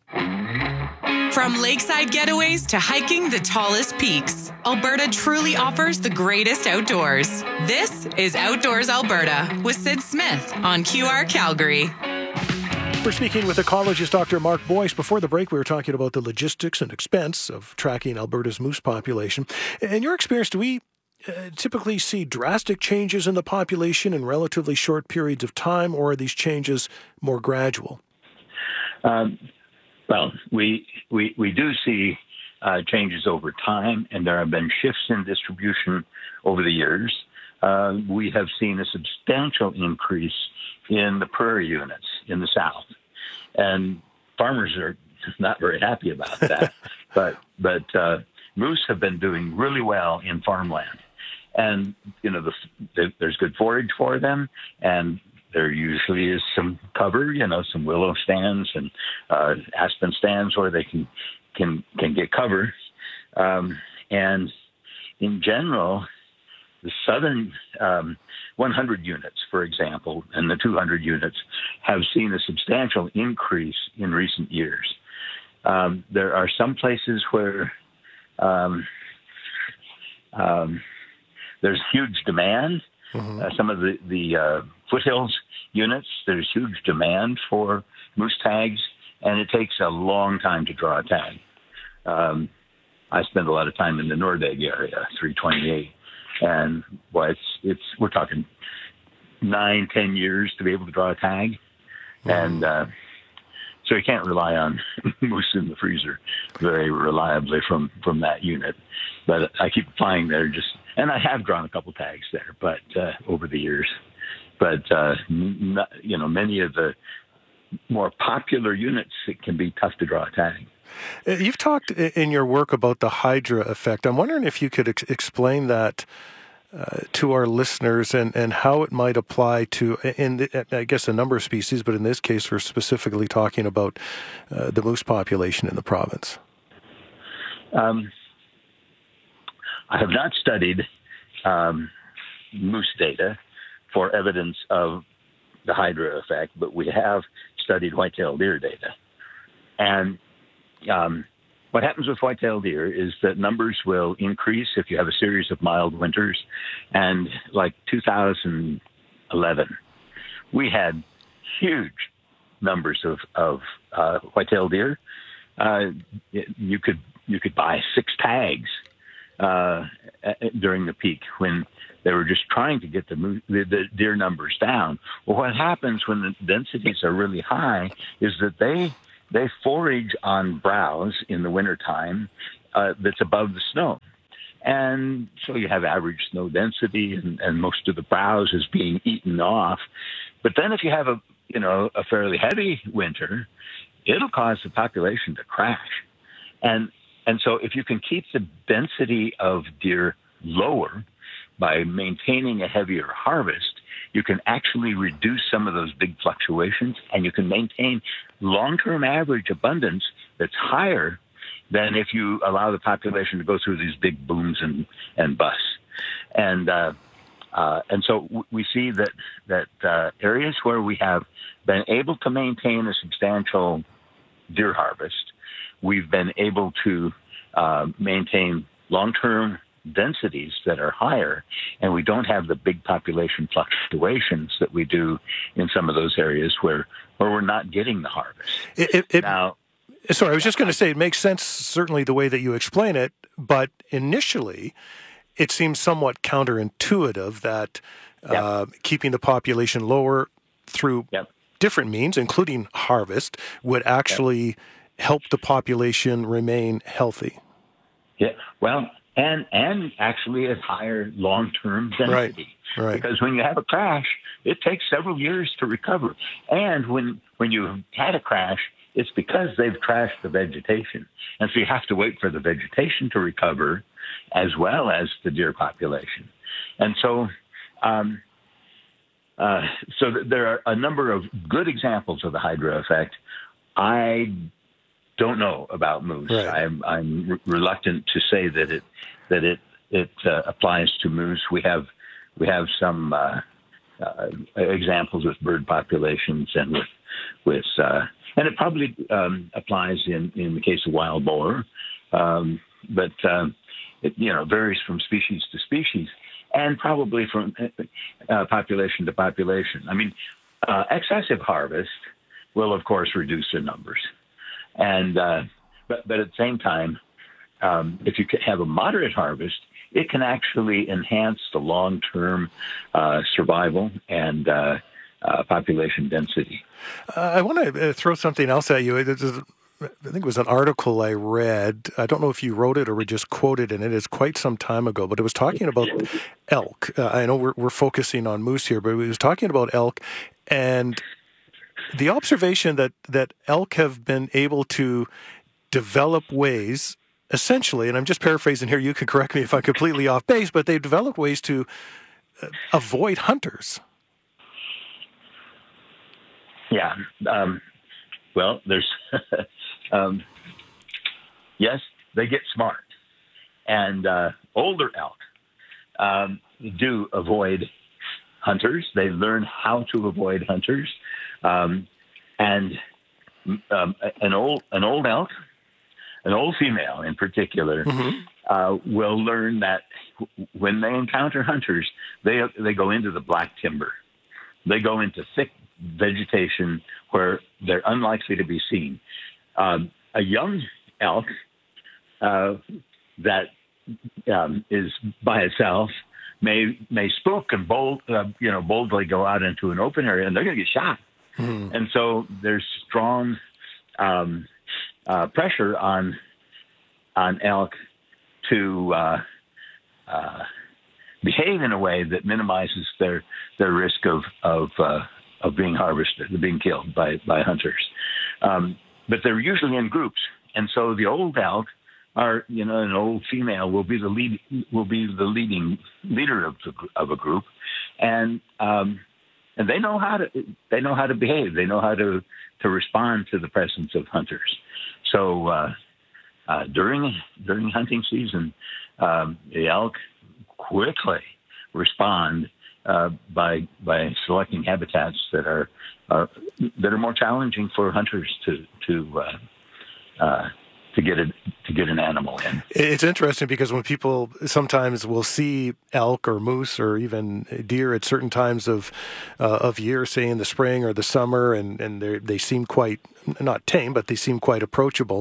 From lakeside getaways to hiking the tallest peaks, Alberta truly offers the greatest outdoors. This is Outdoors Alberta with Sid Smith on Q R Calgary. We're speaking with ecologist Doctor Mark Boyce. Before the break, we were talking about the logistics and expense of tracking Alberta's moose population. In your experience, do we uh, typically see drastic changes in the population in relatively short periods of time, or are these changes more gradual? Um, well, we, we, we do see uh, changes over time, and there have been shifts in distribution over the years. Uh, we have seen a substantial increase in the prairie units in the south, and farmers are not very happy about that. but but uh, moose have been doing really well in farmland, and you know the, the, there's good forage for them, and there usually is some cover, you know, some willow stands and uh, aspen stands where they can can can get cover, um, and in general, the southern um, one hundred units, for example, and the two hundred units have seen a substantial increase in recent years. Um, there are some places where um, um, there's huge demand. Mm-hmm. Uh, some of the, the uh, foothills units, there's huge demand for moose tags, and it takes a long time to draw a tag. Um, I spend a lot of time in the Nordegg area, three twenty-eight. And well, it's it's we're talking nine, ten years to be able to draw a tag, mm-hmm. and uh, so you can't rely on moose in the freezer very reliably from, from that unit. But I keep flying there, just and I have drawn a couple tags there, but uh, over the years. But uh, n- you know, many of the more popular units, it can be tough to draw a tag. You've talked in your work about the Hydra effect. I'm wondering if you could ex- explain that uh, to our listeners and, and how it might apply to, in the, I guess, a number of species, but in this case, we're specifically talking about uh, the moose population in the province. Um, I have not studied um, moose data for evidence of the hydra effect, but we have studied white-tailed deer data. And um, what happens with white-tailed deer is that numbers will increase if you have a series of mild winters. And like two thousand eleven, we had huge numbers of, of uh, white-tailed deer. Uh, you could you could buy six tags uh, during the peak when they were just trying to get the, the, the deer numbers down. Well, what happens when the densities are really high is that they they forage on browse in the wintertime uh, that's above the snow. And so you have average snow density, and, and most of the browse is being eaten off. But then if you have a you know a fairly heavy winter, it'll cause the population to crash. And and so if you can keep the density of deer lower by maintaining a heavier harvest, you can actually reduce some of those big fluctuations, and you can maintain long-term average abundance that's higher than if you allow the population to go through these big booms and, and busts. And uh, uh, and so w- we see that, that uh, areas where we have been able to maintain a substantial deer harvest, we've been able to uh, maintain long-term densities that are higher, and we don't have the big population fluctuations that we do in some of those areas where, where we're not getting the harvest. It, it, it, now, sorry, I was just going to say, it makes sense, certainly the way that you explain it, but initially it seems somewhat counterintuitive that yep. uh, keeping the population lower through yep. different means, including harvest, would actually yep. help the population remain healthy. Yeah, well, and and actually at higher long-term density. Right, right. Because when you have a crash, it takes several years to recover. And when when you've had a crash, it's because they've trashed the vegetation. And so you have to wait for the vegetation to recover as well as the deer population. And so um, uh, so th- there are a number of good examples of the hydra effect. I don't know about moose. Right. I'm, I'm re- reluctant to say that it that it it uh, applies to moose. We have we have some uh, uh, examples with bird populations and with with uh, and it probably um, applies in, in the case of wild boar, um, but um, it you know varies from species to species and probably from uh, population to population. I mean, uh, excessive harvest will of course reduce the numbers. And uh, but, but at the same time, um, if you have a moderate harvest, it can actually enhance the long-term uh, survival and uh, uh, population density. Uh, I want to uh, throw something else at you. This is, I think it was an article I read. I don't know if you wrote it or we just quoted in it. It's quite some time ago, but it was talking about elk. Uh, I know we're, we're focusing on moose here, but it was talking about elk and the observation that, that elk have been able to develop ways, essentially, and I'm just paraphrasing here, you can correct me if I'm completely off base, but they've developed ways to uh, avoid hunters. Yeah. Um, well, there's, um, yes, they get smart. And uh, older elk um, do avoid hunters. They learn how to avoid hunters. Um, and um, an old an old elk, an old female in particular, mm-hmm. uh, will learn that when they encounter hunters, they they go into the black timber. They go into thick vegetation where they're unlikely to be seen. Um, a young elk uh, that um, is by itself may may spook and bold, uh, you know, boldly go out into an open area, and they're going to get shot. Mm-hmm. And so there's strong um, uh, pressure on on elk to uh, uh, behave in a way that minimizes their their risk of of uh, of being harvested, being killed by by hunters. Um, but they're usually in groups, and so the old elk are, you know, an old female will be the lead will be the leading leader of the, of a group, and um, and they know how to they know how to behave. They know how to, to respond to the presence of hunters. So uh, uh, during during hunting season, um, the elk quickly respond uh, by by selecting habitats that are, are that are more challenging for hunters to to uh, uh, to get it to get an animal in. It's interesting because when people sometimes will see elk or moose or even deer at certain times of uh, of year, say in the spring or the summer, and and they they seem quite not tame, but they seem quite approachable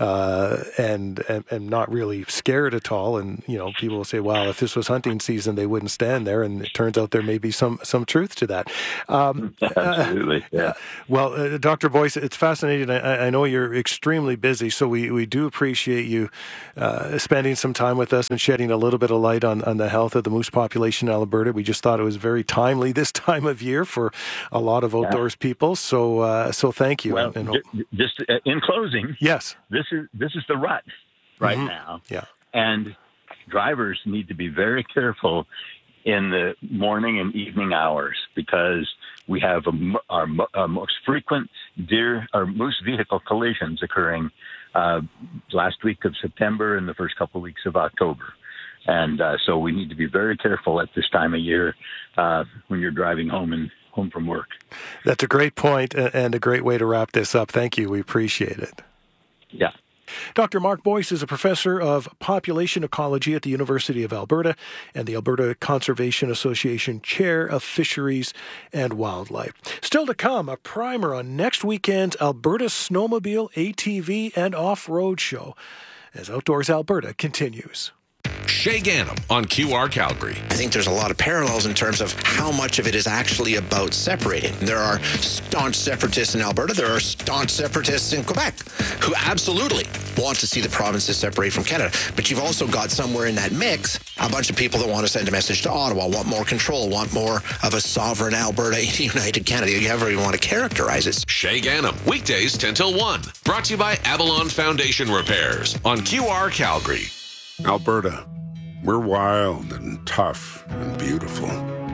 uh, and, and and not really scared at all. And you know, people will say, "Well, if this was hunting season, they wouldn't stand there." And it turns out there may be some some truth to that. Um, Absolutely. Uh, yeah. Well, uh, Doctor Boyce, it's fascinating. I, I know you're extremely busy, so we, we do appreciate you uh, spending some time with us and shedding a little bit of light on, on the health of the moose population in Alberta. We just thought it was very timely this time of year for a lot of outdoors yeah. people. So, uh, so thank you. Well, and, and j- just uh, in closing, yes, this is this is the rut right mm-hmm. now. Yeah, and drivers need to be very careful in the morning and evening hours because we have a, our, our most frequent deer or moose vehicle collisions occurring uh, last week of September and the first couple of weeks of October. And uh, so we need to be very careful at this time of year uh, when you're driving home and home from work. That's a great point and a great way to wrap this up. Thank you. We appreciate it. Yeah. Doctor Mark Boyce is a professor of population ecology at the University of Alberta and the Alberta Conservation Association Chair of Fisheries and Wildlife. Still to come, a primer on next weekend's Alberta Snowmobile, A T V, and Off-Road Show as Outdoors Alberta continues. Shay Ganem on Q R Calgary. I think there's a lot of parallels in terms of how much of it is actually about separating. There are staunch separatists in Alberta. There are staunch separatists in Quebec who absolutely want to see the provinces separate from Canada. But you've also got somewhere in that mix a bunch of people that want to send a message to Ottawa, want more control, want more of a sovereign Alberta in a united Canada. You however you want to characterize it. Shay Ganem, weekdays ten till one. Brought to you by Avalon Foundation Repairs on Q R Calgary. Alberta. We're wild and tough and beautiful.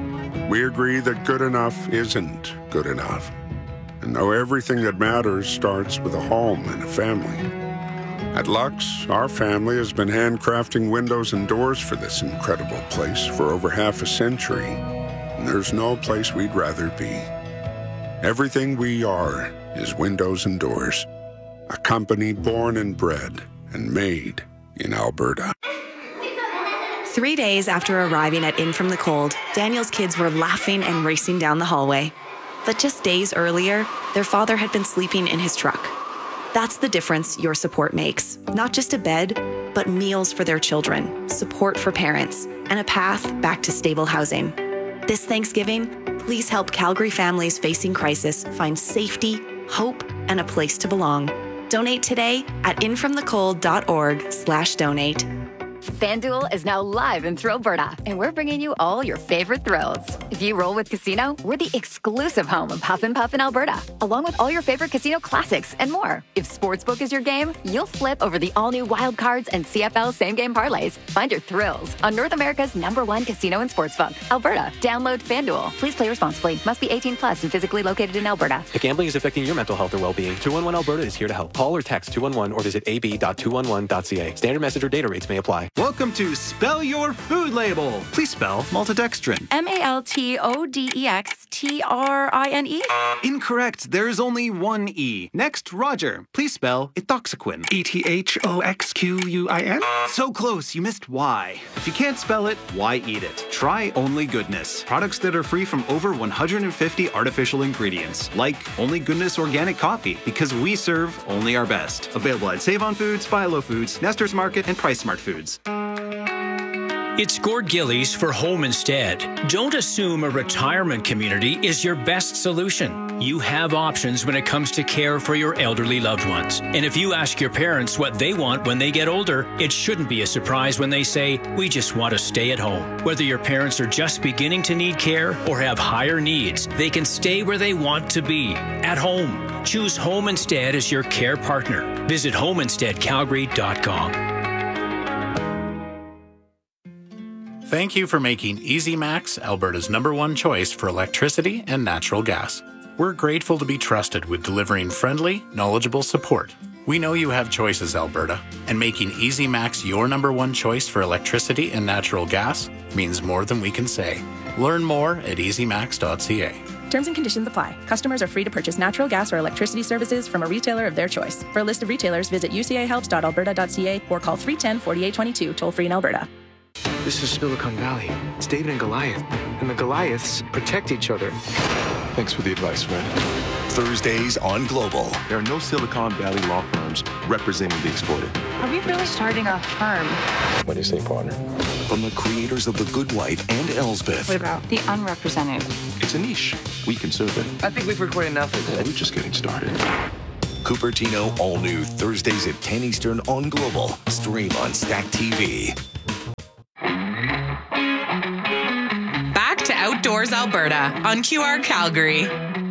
We agree that good enough isn't good enough. And know everything that matters starts with a home and a family. At Lux, our family has been handcrafting windows and doors for this incredible place for over half a century. And there's no place we'd rather be. Everything we are is windows and doors. A company born and bred and made in Alberta. Three days after arriving at In From the Cold, Daniel's kids were laughing and racing down the hallway. But just days earlier, their father had been sleeping in his truck. That's the difference your support makes. Not just a bed, but meals for their children, support for parents, and a path back to stable housing. This Thanksgiving, please help Calgary families facing crisis find safety, hope, and a place to belong. Donate today at infromthecold.org slash donate. FanDuel is now live in Thrillberta, and we're bringing you all your favorite thrills. If you roll with Casino, we're the exclusive home of Huff and Puff in Alberta, along with all your favorite casino classics and more. If Sportsbook is your game, you'll flip over the all-new Wild Cards and C F L same-game parlays. Find your thrills on North America's number one casino and sportsbook, Alberta. Download FanDuel. Please play responsibly. Must be eighteen plus and physically located in Alberta. If gambling is affecting your mental health or well-being, two one one Alberta is here to help. Call or text two one one or visit a b dot two one one dot c a. Standard message or data rates may apply. Welcome to Spell Your Food Label. Please spell maltodextrin. M A L T O D E X T R I N E? Incorrect. There is only one E. Next, Roger. Please spell ethoxyquin. E T H O X Q U I N? So close, you missed Y. If you can't spell it, why eat it? Try Only Goodness. Products that are free from over one hundred fifty artificial ingredients, like Only Goodness Organic Coffee, because we serve only our best. Available at Save On Foods, Philo Foods, Nestor's Market, and Price Smart Foods. It's Gord Gillies for Home Instead. Don't assume a retirement community is your best solution. You have options when it comes to care for your elderly loved ones. And if you ask your parents what they want when they get older, it shouldn't be a surprise when they say, we just want to stay at home. Whether your parents are just beginning to need care or have higher needs, they can stay where they want to be, at home. Choose Home Instead as your care partner. Visit home instead calgary dot com. Thank you for making EasyMax Alberta's number one choice for electricity and natural gas. We're grateful to be trusted with delivering friendly, knowledgeable support. We know you have choices, Alberta, and making EasyMax your number one choice for electricity and natural gas means more than we can say. Learn more at easy max dot c a. Terms and conditions apply. Customers are free to purchase natural gas or electricity services from a retailer of their choice. For a list of retailers, visit u c a helps dot alberta dot c a or call three one zero, four eight two two, toll free in Alberta. This is Silicon Valley. It's David and Goliath. And the Goliaths protect each other. Thanks for the advice, Fred. Thursdays on Global. There are no Silicon Valley law firms representing the exploited. Are we really starting a firm? What do you say, partner? From the creators of The Good Wife and Elsbeth. What about the unrepresented? It's a niche. We can serve it. I think we've recorded enough of this. We're just getting started. Cupertino, all new Thursdays at ten Eastern on Global. Stream on Stack T V. Back to Outdoors Alberta on Q R Calgary.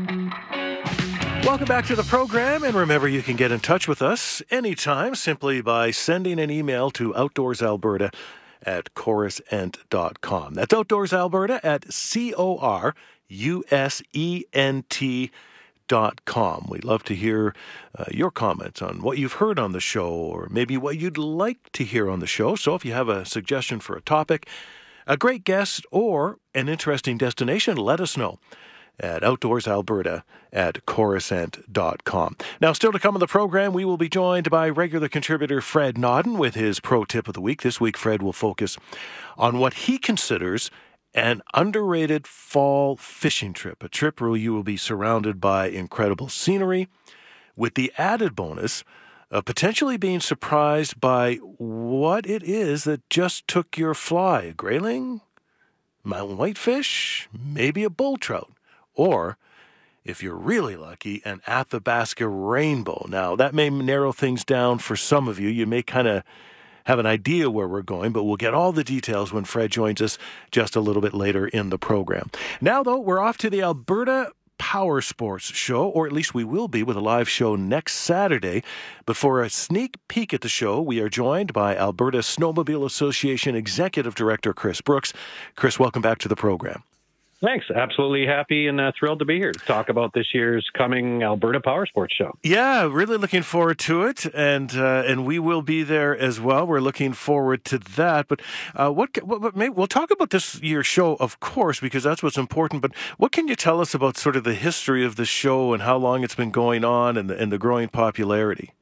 Welcome back to the program, and remember you can get in touch with us anytime simply by sending an email to outdoorsalberta at corusent dot com. That's outdoorsalberta at C O R U S E N T dot com. We'd love to hear uh, your comments on what you've heard on the show or maybe what you'd like to hear on the show. So if you have a suggestion for a topic, a great guest, or an interesting destination, let us know at outdoorsalberta at corusent dot com. Now, still to come on the program, we will be joined by regular contributor Fred Nodden with his Pro Tip of the Week. This week, Fred will focus on what he considers an underrated fall fishing trip, a trip where you will be surrounded by incredible scenery, with the added bonus of potentially being surprised by what it is that just took your fly. A grayling, mountain whitefish, maybe a bull trout, or, if you're really lucky, an Athabasca rainbow. Now, that may narrow things down for some of you. You may kind of have an idea where we're going, but we'll get all the details when Fred joins us just a little bit later in the program. Now, though, we're off to the Alberta Power Sports Show, or at least we will be with a live show next Saturday. But for a sneak peek at the show, we are joined by Alberta Snowmobile Association Executive Director Chris Brooks. Chris, welcome back to the program. Thanks. Absolutely happy and uh, thrilled to be here to talk about this year's coming Alberta Power Sports Show. Yeah, really looking forward to it, and uh, and we will be there as well. We're looking forward to that. But uh, what, what, what maybe we'll talk about this year's show, of course, because that's what's important. But what can you tell us about sort of the history of the show and how long it's been going on and the, and the growing popularity?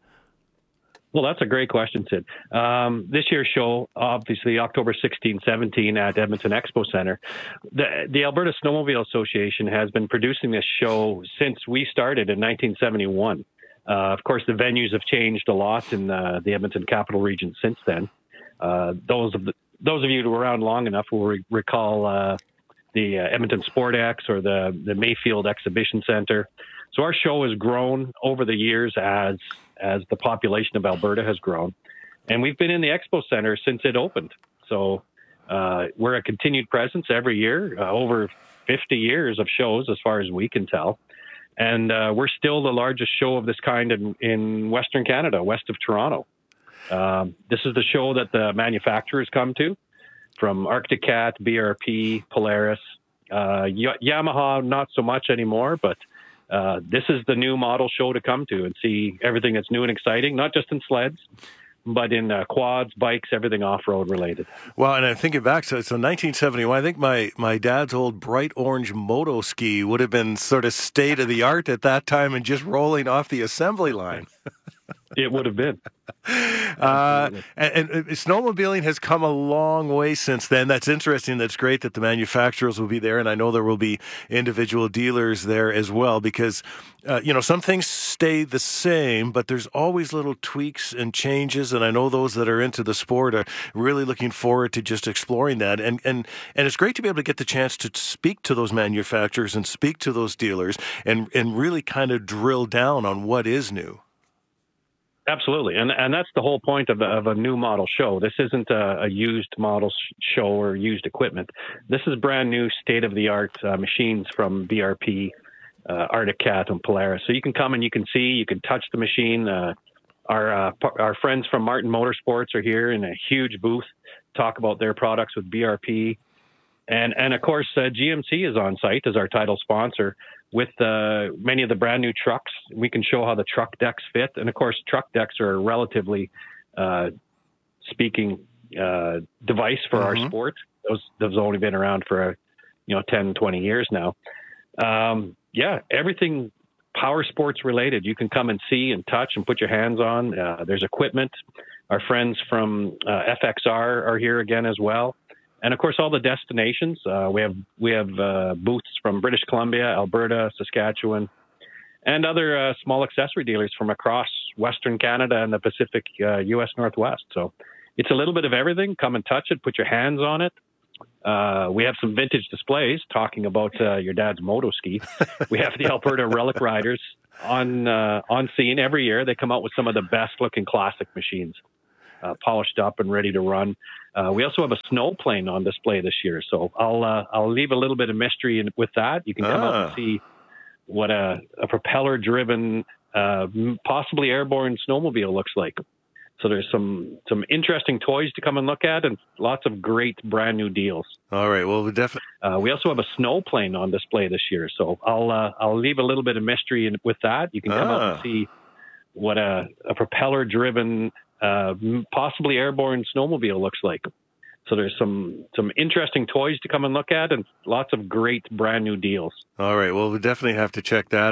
Well, that's a great question, Sid. Um, this year's show, obviously October sixteenth, seventeenth at Edmonton Expo Center. The, the Alberta Snowmobile Association has been producing this show since we started in nineteen seventy-one. Uh, of course, the venues have changed a lot in the, the Edmonton Capital Region since then. Uh, those of the, those of you who were around long enough will re- recall uh, the uh, Edmonton Sport X or the, the Mayfield Exhibition Center. So our show has grown over the years as as the population of Alberta has grown. And we've been in the Expo Center since it opened. So uh, we're a continued presence every year, uh, over fifty years of shows as far as we can tell. And uh, we're still the largest show of this kind in, in Western Canada, west of Toronto. Um, this is the show that the manufacturers come to, from Arctic Cat, B R P, Polaris, uh, y- Yamaha, not so much anymore, but Uh, this is the new model show to come to and see everything that's new and exciting, not just in sleds, but in uh, quads, bikes, everything off-road related. Well, and I'm thinking back, so it's so nineteen seventy-one. I think my, my dad's old bright orange moto ski would have been sort of state-of-the-art at that time and just rolling off the assembly line. It would have been. Uh, and, and snowmobiling has come a long way since then. That's interesting. That's great that the manufacturers will be there, and I know there will be individual dealers there as well, because uh, you know, some things stay the same, but there's always little tweaks and changes, and I know those that are into the sport are really looking forward to just exploring that. And and and it's great to be able to get the chance to speak to those manufacturers and speak to those dealers and and really kind of drill down on what is new. Absolutely. And and that's the whole point of a, of a new model show. This isn't a, a used model show or used equipment. This is brand new state-of-the-art uh, machines from B R P, uh, Arctic Cat, and Polaris. So you can come and you can see, you can touch the machine. Uh, our uh, our friends from Martin Motorsports are here in a huge booth, talk about their products with B R P. And, and of course, uh, G M C is on site as our title sponsor with uh, many of the brand new trucks. We can show how the truck decks fit. And of course, truck decks are a relatively uh, speaking uh, device for mm-hmm. our sport. Those, those have only been around for a you know, ten, twenty years now. Um, yeah, everything power sports related. You can come and see and touch and put your hands on. Uh, there's equipment. Our friends from uh, F X R are here again as well. And of course, all the destinations. Uh, we have we have uh, booths from British Columbia, Alberta, Saskatchewan, and other uh, small accessory dealers from across Western Canada and the Pacific uh, U S Northwest. So it's a little bit of everything. Come and touch it. Put your hands on it. Uh, we have some vintage displays talking about uh, your dad's moto ski. We have the Alberta Relic Riders on uh, on scene every year. They come out with some of the best looking classic machines, uh, polished up and ready to run. Uh, we also have a snow plane on display this year. So I'll uh, I'll leave a little bit of mystery in, with that. You can come Ah. out and see what a, a propeller driven, uh, possibly airborne snowmobile looks like. So there's some some interesting toys to come and look at, and lots of great brand new deals. All right. Well, we definitely. Uh, we also have a snow plane on display this year, so I'll uh, I'll leave a little bit of mystery in, with that. You can come out Ah. and see what a, a propeller driven, uh, possibly airborne snowmobile looks like. So there's some some interesting toys to come and look at, and lots of great brand new deals. All right. Well, we definitely have to check that